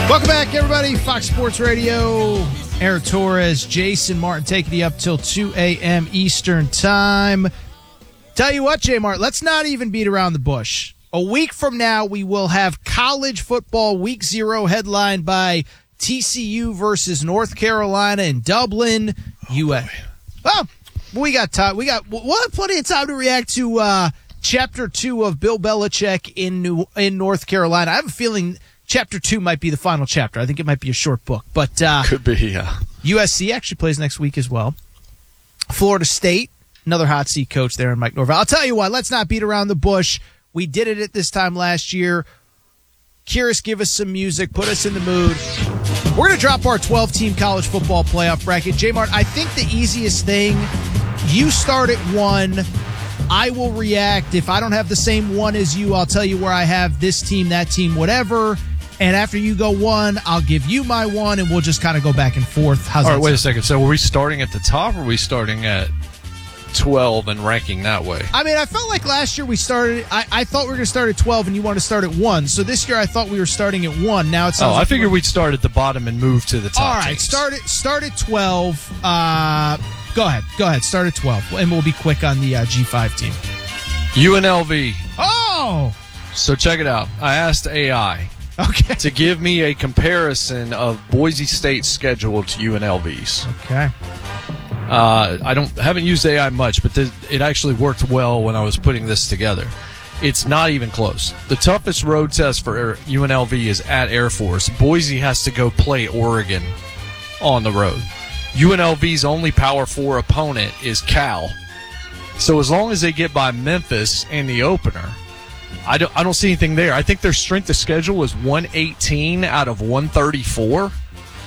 Welcome back, everybody. Fox Sports Radio. Eric Torres, Jason Martin taking you up till 2 a.m. Eastern Time. Tell you what, J. Mart, let's not even beat around the bush. A week from now, we will have college football week 0 headlined by TCU versus North Carolina in Dublin. Well, we got time. We'll have plenty of time to react to Chapter 2 of Bill Belichick in North Carolina. I have a feeling Chapter 2 might be the final chapter. I think it might be a short book. But could be, yeah. USC actually plays next week as well. Florida State, another hot seat coach there in Mike Norvell. I'll tell you what, let's not beat around the bush. We did it at this time last year. Curious, give us some music. Put us in the mood. We're going to drop our 12-team college football playoff bracket. J-Mart, I think the easiest thing, you start at 1. I will react. If I don't have the same 1 as you, I'll tell you where I have this team, that team, whatever. And after you go 1, I'll give you my 1, and we'll just kind of go back and forth. How's All that right, wait a sound? second. So are we starting at the top, or are we starting at 12 and ranking that way? I mean, I felt like last year we started. I thought we were going to start at 12, and you want to start at 1. So this year I thought we were starting at 1. Now it sounds. I figured we'd start at the bottom and move to the top. All right, teams. start at 12. Go ahead. Start at 12, and we'll be quick on the G5 team. UNLV. Oh, So check it out. I asked AI okay. to give me a comparison of Boise State's schedule to UNLV's. Okay. I haven't used AI much, but it actually worked well when I was putting this together. It's not even close. The toughest road test for UNLV is at Air Force. Boise has to go play Oregon on the road. UNLV's only Power 4 opponent is Cal. So as long as they get by Memphis in the opener, I don't see anything there. I think their strength of schedule is 118 out of 134.